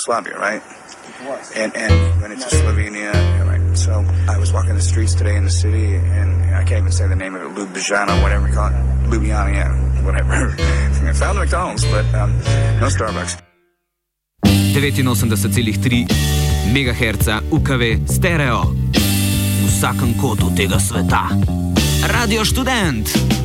Yugoslavia, right? And went into Slovenia, right? So I was walking the streets today in the city, and I can't even say the name of it, Ljubljana, whatever you call it. Ljubljana, yeah, whatever. I found McDonald's, but no Starbucks. 89,3 MHz UKV stereo. V vsakem kotu tega sveta. Radio Študent.